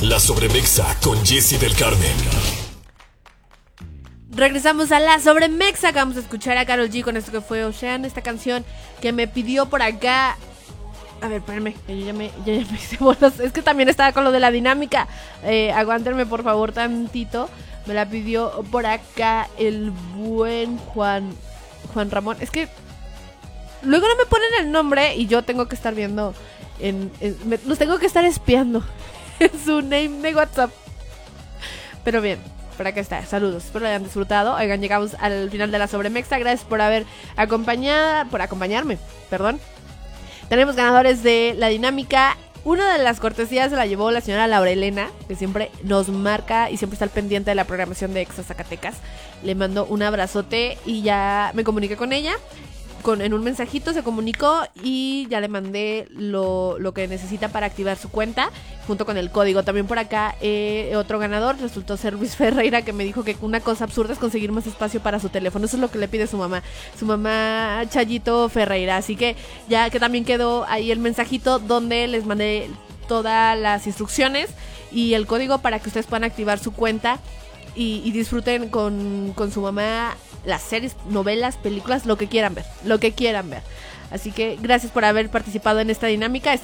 La Sobremexa con Jessy del Carmen. Regresamos a La Sobremexa. Acabamos de escuchar a Karol G con esto que fue Ocean, esta canción que me pidió por acá. A ver, espérenme, que yo ya me hice bolas. Es que también estaba con lo de la dinámica. Aguántenme por favor tantito. Me la pidió por acá el buen Juan Ramón. Es que luego no me ponen el nombre y yo tengo que estar viendo los tengo que estar espiando en su name de WhatsApp. Pero bien, por acá está, saludos, espero lo hayan disfrutado. Oigan, llegamos al final de La Sobremexa. Gracias por acompañarme, perdón. Tenemos ganadores de la dinámica. Una de las cortesías se la llevó la señora Laura Elena, que siempre nos marca y siempre está al pendiente de la programación de Exa Zacatecas. Le mando un abrazote y ya me comuniqué con ella. En un mensajito se comunicó y ya le mandé lo que necesita para activar su cuenta, junto con el código. También por acá otro ganador resultó ser Luis Ferreira, que me dijo que una cosa absurda es conseguir más espacio para su teléfono. Eso es lo que le pide su mamá Chayito Ferreira. Así que ya que también quedó ahí el mensajito donde les mandé todas las instrucciones y el código para que ustedes puedan activar su cuenta y disfruten con su mamá las series, novelas, películas, lo que quieran ver. Así que gracias por haber participado en esta dinámica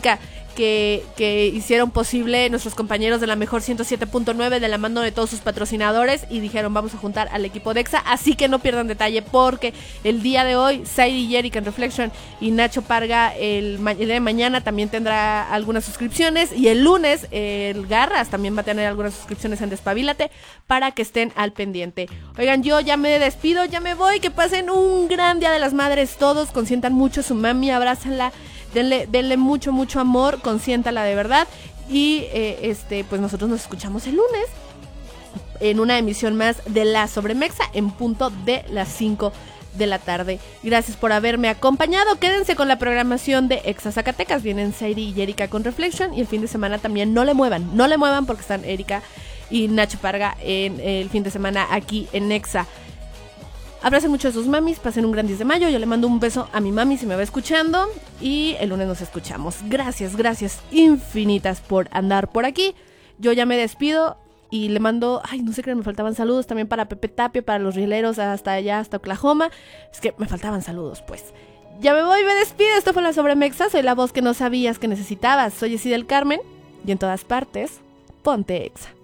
que hicieron posible nuestros compañeros de la Mejor 107.9 de la mano de todos sus patrocinadores y dijeron vamos a juntar al equipo de Exa, así que no pierdan detalle porque el día de hoy Sairi y Erika en Reflection y Nacho Parga el día de mañana también tendrá algunas suscripciones y el lunes el Garras también va a tener algunas suscripciones en Despabilate para que estén al pendiente. Oigan, yo ya me despido, ya me voy, que pasen un gran Día de las Madres todos, consientan mucho a su mami, abrácenla. Denle mucho, mucho amor, consiéntala de verdad. Y pues nosotros nos escuchamos el lunes en una emisión más de La Sobremexa en punto de las 5 de la tarde. Gracias por haberme acompañado. Quédense con la programación de Exa Zacatecas. Vienen Sairi y Erika con Reflection. Y el fin de semana también no le muevan porque están Erika y Nacho Parga en el fin de semana aquí en Exa. Abracen mucho a sus mamis, pasen un gran 10 de mayo. Yo le mando un beso a mi mami si me va escuchando. Y el lunes nos escuchamos. Gracias infinitas por andar por aquí. Yo ya me despido y le mando... no sé qué, me faltaban saludos también para Pepe Tapia, para los rieleros hasta allá, hasta Oklahoma. Es que me faltaban saludos, pues. Ya me voy, me despido. Esto fue La Sobremexa. Soy la voz que no sabías que necesitabas. Soy Jessy del Carmen. Y en todas partes, ponte Exa.